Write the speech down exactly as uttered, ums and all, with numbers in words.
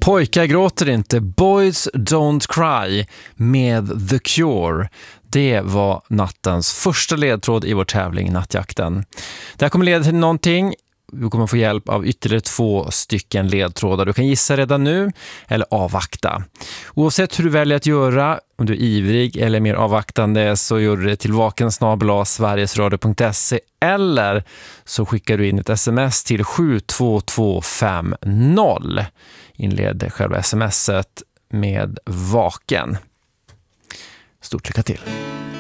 Pojkar gråter inte, Boys Don't Cry med The Cure. Det var nattens första ledtråd i vår tävling Nattjakten. Det här kommer leda till någonting. Du kommer få hjälp av ytterligare två stycken ledtrådar. Du kan gissa redan nu eller avvakta. Oavsett hur du väljer att göra, om du är ivrig eller mer avvaktande, så gör du det till vaken snabel-a sverigesradio punkt se eller så skickar du in ett sms till sju två två fem noll. Inled själva smset med vaken. Stort lycka till!